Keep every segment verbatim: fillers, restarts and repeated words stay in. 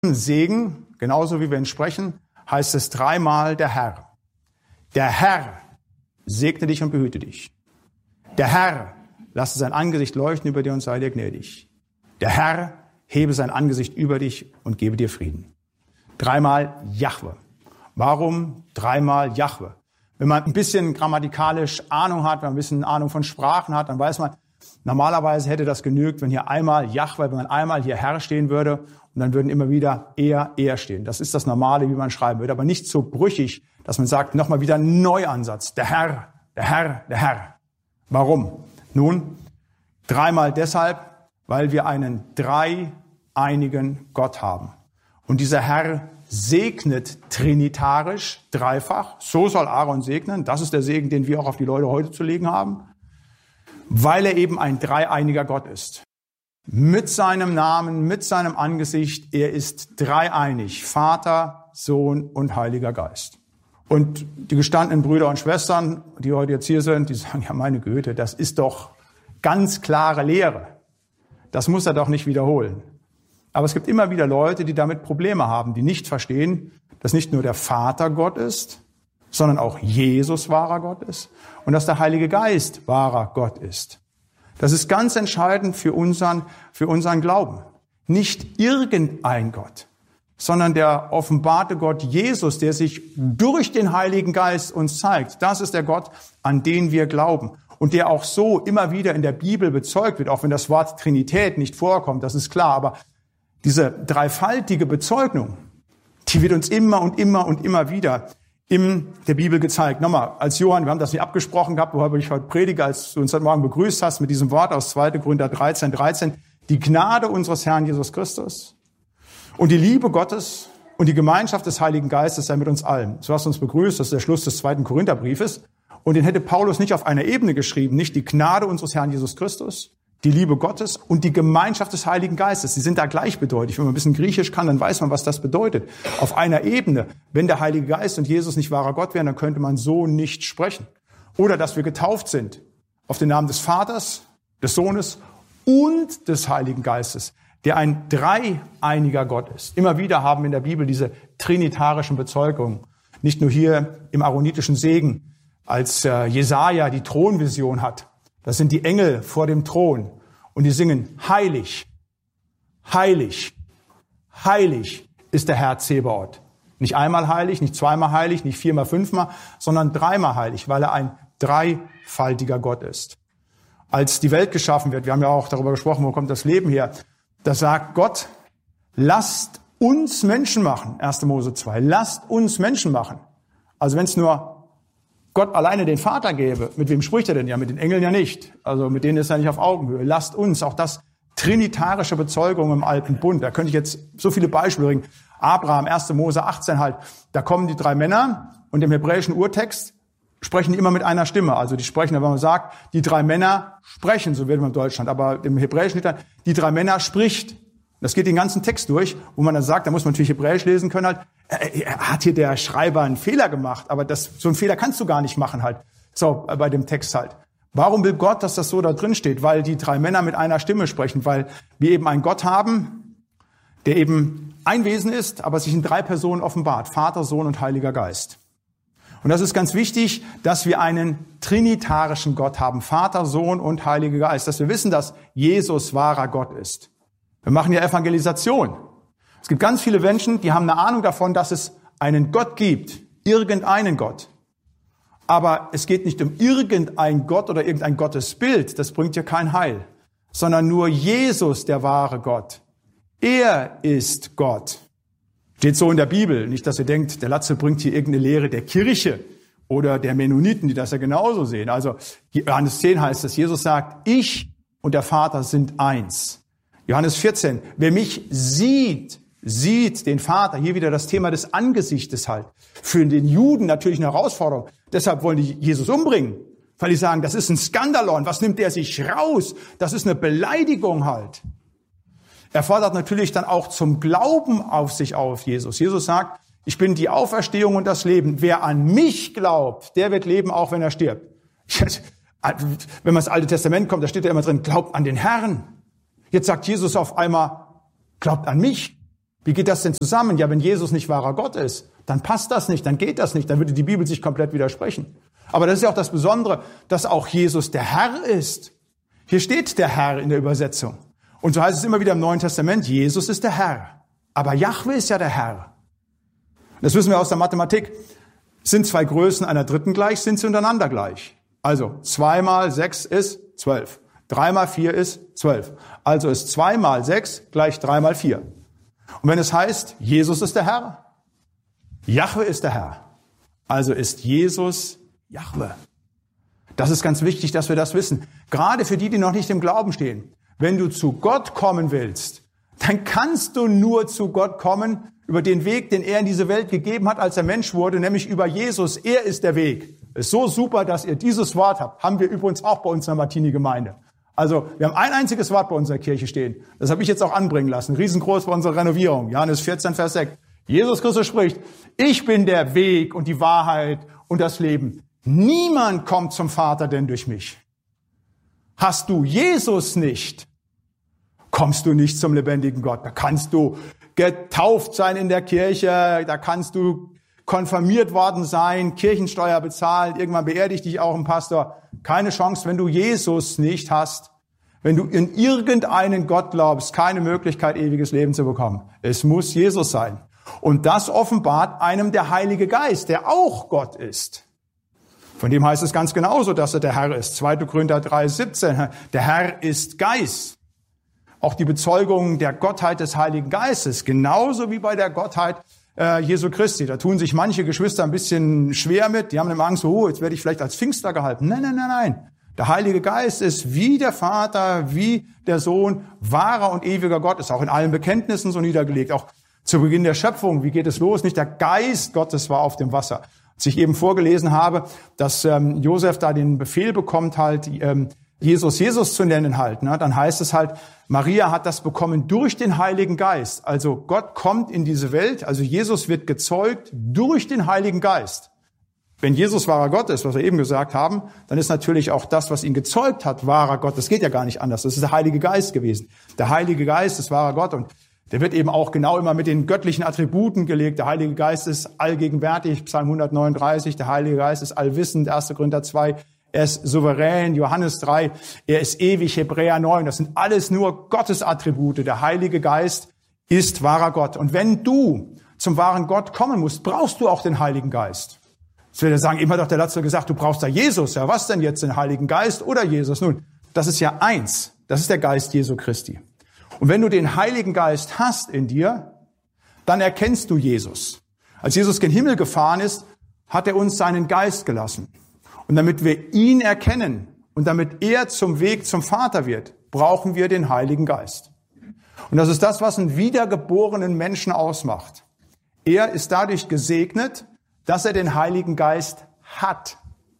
Segen, genauso wie wir ihn sprechen, heißt es dreimal der Herr. Der Herr segne dich und behüte dich. Der Herr lasse sein Angesicht leuchten über dir und sei dir gnädig. Der Herr hebe sein Angesicht über dich und gebe dir Frieden. Dreimal Jahwe. Warum dreimal Jahwe? Wenn man ein bisschen grammatikalisch Ahnung hat, wenn man ein bisschen Ahnung von Sprachen hat, dann weiß man, normalerweise hätte das genügt, wenn hier einmal Jahwe, wenn man einmal hier Herr stehen würde und dann würden immer wieder er, er stehen. Das ist das Normale, wie man schreiben würde, aber nicht so brüchig, dass man sagt, nochmal wieder ein Neuansatz. Der Herr, der Herr, der Herr. Warum? Nun, dreimal deshalb, weil wir einen dreieinigen Gott haben. Und dieser Herr segnet trinitarisch, dreifach. So soll Aaron segnen. Das ist der Segen, den wir auch auf die Leute heute zu legen haben. Weil er eben ein dreieiniger Gott ist. Mit seinem Namen, mit seinem Angesicht. Er ist dreieinig. Vater, Sohn und Heiliger Geist. Und die gestandenen Brüder und Schwestern, die heute jetzt hier sind, die sagen, ja meine Güte, das ist doch ganz klare Lehre. Das muss er doch nicht wiederholen. Aber es gibt immer wieder Leute, die damit Probleme haben, die nicht verstehen, dass nicht nur der Vater Gott ist, sondern auch Jesus wahrer Gott ist und dass der Heilige Geist wahrer Gott ist. Das ist ganz entscheidend für unseren, für unseren Glauben. Nicht irgendein Gott, sondern der offenbarte Gott Jesus, der sich durch den Heiligen Geist uns zeigt. Das ist der Gott, an den wir glauben. Und der auch so immer wieder in der Bibel bezeugt wird, auch wenn das Wort Trinität nicht vorkommt, das ist klar. Aber diese dreifaltige Bezeugung, die wird uns immer und immer und immer wieder in der Bibel gezeigt. Nochmal, als Johann, wir haben das nicht abgesprochen gehabt, worüber ich heute predige, als du uns heute Morgen begrüßt hast mit diesem Wort aus zweiter Korinther dreizehn, dreizehn, die Gnade unseres Herrn Jesus Christus und die Liebe Gottes und die Gemeinschaft des Heiligen Geistes sei mit uns allen. So hast du uns begrüßt, das ist der Schluss des zweiten Korintherbriefes. Und den hätte Paulus nicht auf einer Ebene geschrieben, nicht die Gnade unseres Herrn Jesus Christus, die Liebe Gottes und die Gemeinschaft des Heiligen Geistes. Sie sind da gleichbedeutend. Wenn man ein bisschen Griechisch kann, dann weiß man, was das bedeutet. Auf einer Ebene, wenn der Heilige Geist und Jesus nicht wahrer Gott wären, dann könnte man so nicht sprechen. Oder dass wir getauft sind auf den Namen des Vaters, des Sohnes und des Heiligen Geistes, der ein dreieiniger Gott ist. Immer wieder haben wir in der Bibel diese trinitarischen Bezeugungen. Nicht nur hier im aaronitischen Segen, als äh, Jesaja die Thronvision hat. Das sind die Engel vor dem Thron und die singen, heilig, heilig, heilig ist der Herr Zebaoth. Nicht einmal heilig, nicht zweimal heilig, nicht viermal, fünfmal, sondern dreimal heilig, weil er ein dreifaltiger Gott ist. Als die Welt geschaffen wird, wir haben ja auch darüber gesprochen, wo kommt das Leben her, da sagt Gott, lasst uns Menschen machen, erster Mose zwei, lasst uns Menschen machen. Also wenn es nur Gott alleine den Vater gäbe, mit wem spricht er denn? Ja, mit den Engeln ja nicht. Also mit denen ist er nicht auf Augenhöhe. Lasst uns, auch das trinitarische Bezeugung im Alten Bund. Da könnte ich jetzt so viele Beispiele bringen. Abraham, erster Mose achtzehn halt. Da kommen die drei Männer und im hebräischen Urtext sprechen die immer mit einer Stimme. Also die sprechen, wenn man sagt, die drei Männer sprechen, so wird man in Deutschland. Aber im Hebräischen steht dann, die drei Männer spricht. Das geht den ganzen Text durch, wo man dann sagt, da muss man natürlich Hebräisch lesen können halt, er hat hier der Schreiber einen Fehler gemacht, aber das, so einen Fehler kannst du gar nicht machen halt, so bei dem Text halt. Warum will Gott, dass das so da drin steht? Weil die drei Männer mit einer Stimme sprechen, weil wir eben einen Gott haben, der eben ein Wesen ist, aber sich in drei Personen offenbart, Vater, Sohn und Heiliger Geist. Und das ist ganz wichtig, dass wir einen trinitarischen Gott haben, Vater, Sohn und Heiliger Geist, dass wir wissen, dass Jesus wahrer Gott ist. Wir machen ja Evangelisation. Es gibt ganz viele Menschen, die haben eine Ahnung davon, dass es einen Gott gibt, irgendeinen Gott. Aber es geht nicht um irgendein Gott oder irgendein Gottesbild, das bringt ja kein Heil, sondern nur Jesus, der wahre Gott. Er ist Gott. Steht so in der Bibel. Nicht, dass ihr denkt, der Latze bringt hier irgendeine Lehre der Kirche oder der Mennoniten, die das ja genauso sehen. Also Johannes zehn heißt es, Jesus sagt, ich und der Vater sind eins. Johannes vierzehn, wer mich sieht, sieht den Vater. Hier wieder das Thema des Angesichtes halt. Für den Juden natürlich eine Herausforderung. Deshalb wollen die Jesus umbringen. Weil die sagen, das ist ein Skandalon. Was nimmt der sich raus? Das ist eine Beleidigung halt. Er fordert natürlich dann auch zum Glauben auf sich auf, Jesus. Jesus sagt, ich bin die Auferstehung und das Leben. Wer an mich glaubt, der wird leben, auch wenn er stirbt. Wenn man ins Alte Testament kommt, da steht ja immer drin, glaubt an den Herrn. Jetzt sagt Jesus auf einmal, glaubt an mich. Wie geht das denn zusammen? Ja, wenn Jesus nicht wahrer Gott ist, dann passt das nicht, dann geht das nicht, dann würde die Bibel sich komplett widersprechen. Aber das ist ja auch das Besondere, dass auch Jesus der Herr ist. Hier steht der Herr in der Übersetzung. Und so heißt es immer wieder im Neuen Testament, Jesus ist der Herr. Aber Jahwe ist ja der Herr. Das wissen wir aus der Mathematik. Sind zwei Größen einer Dritten gleich, sind sie untereinander gleich. Also zwei mal sechs ist zwölf. drei mal vier ist zwölf. Also ist zwei mal sechs gleich drei mal vier. Und wenn es heißt, Jesus ist der Herr, Jahwe ist der Herr, also ist Jesus Jahwe. Das ist ganz wichtig, dass wir das wissen. Gerade für die, die noch nicht im Glauben stehen. Wenn du zu Gott kommen willst, dann kannst du nur zu Gott kommen über den Weg, den er in diese Welt gegeben hat, als er Mensch wurde, nämlich über Jesus. Er ist der Weg. Ist so super, dass ihr dieses Wort habt. Haben wir übrigens auch bei uns in der Martini-Gemeinde. Also wir haben ein einziges Wort bei unserer Kirche stehen. Das habe ich jetzt auch anbringen lassen. Riesengroß bei unserer Renovierung. Johannes vierzehn, Vers sechs. Jesus Christus spricht, ich bin der Weg und die Wahrheit und das Leben. Niemand kommt zum Vater denn durch mich. Hast du Jesus nicht, kommst du nicht zum lebendigen Gott. Da kannst du getauft sein in der Kirche, da kannst du konfirmiert worden sein, Kirchensteuer bezahlen, irgendwann beerdigt dich auch ein Pastor. Keine Chance, wenn du Jesus nicht hast, wenn du in irgendeinen Gott glaubst, keine Möglichkeit, ewiges Leben zu bekommen. Es muss Jesus sein. Und das offenbart einem der Heilige Geist, der auch Gott ist. Von dem heißt es ganz genauso, dass er der Herr ist. zweiter Korinther drei, siebzehn. Der Herr ist Geist. Auch die Bezeugung der Gottheit des Heiligen Geistes, genauso wie bei der Gottheit äh, Jesu Christi. Da tun sich manche Geschwister ein bisschen schwer mit. Die haben immer Angst, oh, jetzt werde ich vielleicht als Pfingstler gehalten. Nein, nein, nein, nein. Der Heilige Geist ist wie der Vater, wie der Sohn, wahrer und ewiger Gott. Ist auch in allen Bekenntnissen so niedergelegt. Auch zu Beginn der Schöpfung, wie geht es los? Nicht der Geist Gottes war auf dem Wasser. Als ich eben vorgelesen habe, dass ähm, Josef da den Befehl bekommt, halt ähm, Jesus Jesus zu nennen halt, ne? Dann heißt es halt, Maria hat das bekommen durch den Heiligen Geist. Also Gott kommt in diese Welt, also Jesus wird gezeugt durch den Heiligen Geist. Wenn Jesus wahrer Gott ist, was wir eben gesagt haben, dann ist natürlich auch das, was ihn gezeugt hat, wahrer Gott. Das geht ja gar nicht anders. Das ist der Heilige Geist gewesen. Der Heilige Geist ist wahrer Gott und der wird eben auch genau immer mit den göttlichen Attributen gelegt. Der Heilige Geist ist allgegenwärtig, Psalm hundertneununddreißig. Der Heilige Geist ist allwissend, erster Korinther zwei. Er ist souverän, Johannes drei. Er ist ewig, Hebräer neun. Das sind alles nur Gottes Attribute. Der Heilige Geist ist wahrer Gott. Und wenn du zum wahren Gott kommen musst, brauchst du auch den Heiligen Geist. Jetzt wird er sagen, immer doch der Letzte gesagt, du brauchst da Jesus. Ja, was denn jetzt, den Heiligen Geist oder Jesus? Nun, das ist ja eins. Das ist der Geist Jesu Christi. Und wenn du den Heiligen Geist hast in dir, dann erkennst du Jesus. Als Jesus gen Himmel gefahren ist, hat er uns seinen Geist gelassen. Und damit wir ihn erkennen und damit er zum Weg zum Vater wird, brauchen wir den Heiligen Geist. Und das ist das, was einen wiedergeborenen Menschen ausmacht. Er ist dadurch gesegnet, dass er den Heiligen Geist hat.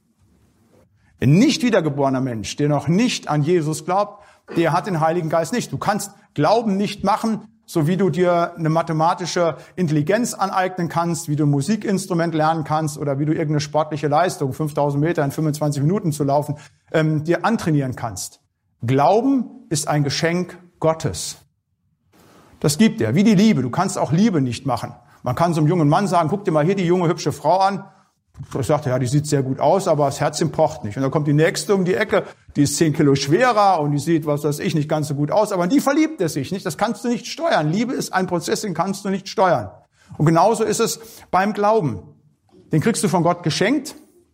Ein nicht wiedergeborener Mensch, der noch nicht an Jesus glaubt, der hat den Heiligen Geist nicht. Du kannst Glauben nicht machen, so wie du dir eine mathematische Intelligenz aneignen kannst, wie du ein Musikinstrument lernen kannst oder wie du irgendeine sportliche Leistung, fünftausend Meter in fünfundzwanzig Minuten zu laufen, ähm, dir antrainieren kannst. Glauben ist ein Geschenk Gottes. Das gibt er, wie die Liebe. Du kannst auch Liebe nicht machen. Man kann so einem jungen Mann sagen, guck dir mal hier die junge, hübsche Frau an. Ich sagte, ja, die sieht sehr gut aus, aber das Herz pocht nicht. Und dann kommt die nächste um die Ecke, die ist zehn Kilo schwerer und die sieht, was weiß ich, nicht ganz so gut aus. Aber in die verliebt er sich nicht. Das kannst du nicht steuern. Liebe ist ein Prozess, den kannst du nicht steuern. Und genauso ist es beim Glauben. Den kriegst du von Gott geschenkt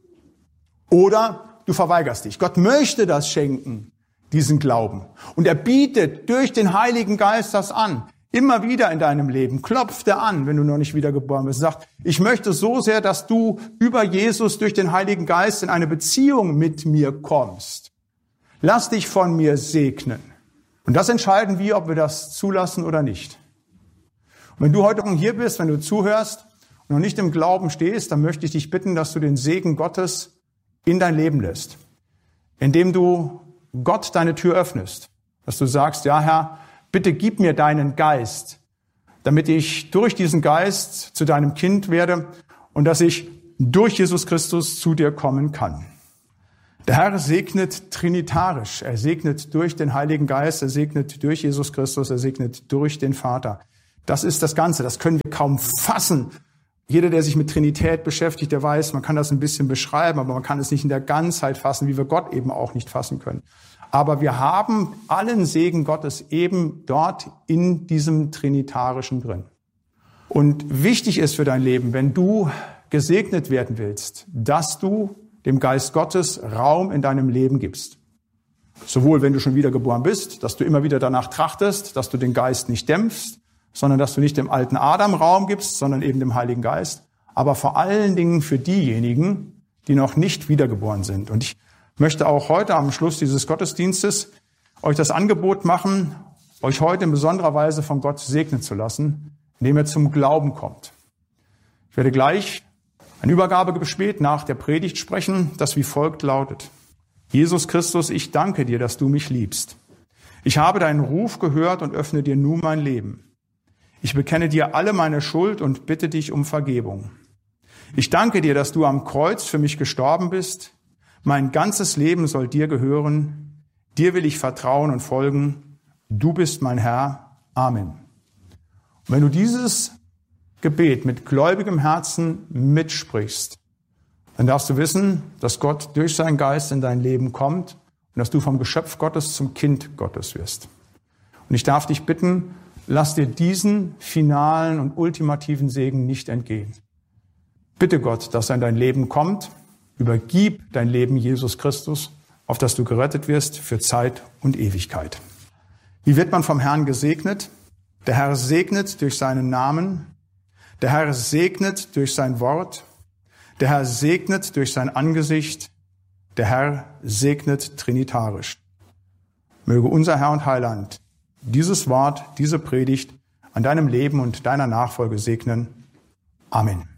oder du verweigerst dich. Gott möchte das schenken, diesen Glauben. Und er bietet durch den Heiligen Geist das an. Immer wieder in deinem Leben klopft er an, wenn du noch nicht wiedergeboren bist. Er sagt, ich möchte so sehr, dass du über Jesus durch den Heiligen Geist in eine Beziehung mit mir kommst. Lass dich von mir segnen. Und das entscheiden wir, ob wir das zulassen oder nicht. Und wenn du heute hier bist, wenn du zuhörst und noch nicht im Glauben stehst, dann möchte ich dich bitten, dass du den Segen Gottes in dein Leben lässt. Indem du Gott deine Tür öffnest. Dass du sagst, ja Herr, bitte gib mir deinen Geist, damit ich durch diesen Geist zu deinem Kind werde und dass ich durch Jesus Christus zu dir kommen kann. Der Herr segnet trinitarisch. Er segnet durch den Heiligen Geist, er segnet durch Jesus Christus, er segnet durch den Vater. Das ist das Ganze, das können wir kaum fassen. Jeder, der sich mit Trinität beschäftigt, der weiß, man kann das ein bisschen beschreiben, aber man kann es nicht in der Ganzheit fassen, wie wir Gott eben auch nicht fassen können. Aber wir haben allen Segen Gottes eben dort in diesem Trinitarischen drin. Und wichtig ist für dein Leben, wenn du gesegnet werden willst, dass du dem Geist Gottes Raum in deinem Leben gibst. Sowohl wenn du schon wiedergeboren bist, dass du immer wieder danach trachtest, dass du den Geist nicht dämpfst, sondern dass du nicht dem alten Adam Raum gibst, sondern eben dem Heiligen Geist. Aber vor allen Dingen für diejenigen, die noch nicht wiedergeboren sind. Und ich möchte auch heute am Schluss dieses Gottesdienstes euch das Angebot machen, euch heute in besonderer Weise von Gott segnen zu lassen, indem ihr zum Glauben kommt. Ich werde gleich ein Übergabegebet nach der Predigt sprechen, das wie folgt lautet. Jesus Christus, ich danke dir, dass du mich liebst. Ich habe deinen Ruf gehört und öffne dir nun mein Leben. Ich bekenne dir alle meine Schuld und bitte dich um Vergebung. Ich danke dir, dass du am Kreuz für mich gestorben bist. Mein ganzes Leben soll dir gehören. Dir will ich vertrauen und folgen. Du bist mein Herr. Amen. Und wenn du dieses Gebet mit gläubigem Herzen mitsprichst, dann darfst du wissen, dass Gott durch seinen Geist in dein Leben kommt und dass du vom Geschöpf Gottes zum Kind Gottes wirst. Und ich darf dich bitten, lass dir diesen finalen und ultimativen Segen nicht entgehen. Bitte Gott, dass er in dein Leben kommt. Übergib dein Leben Jesus Christus, auf das du gerettet wirst für Zeit und Ewigkeit. Wie wird man vom Herrn gesegnet? Der Herr segnet durch seinen Namen. Der Herr segnet durch sein Wort. Der Herr segnet durch sein Angesicht. Der Herr segnet trinitarisch. Möge unser Herr und Heiland dieses Wort, diese Predigt an deinem Leben und deiner Nachfolge segnen. Amen.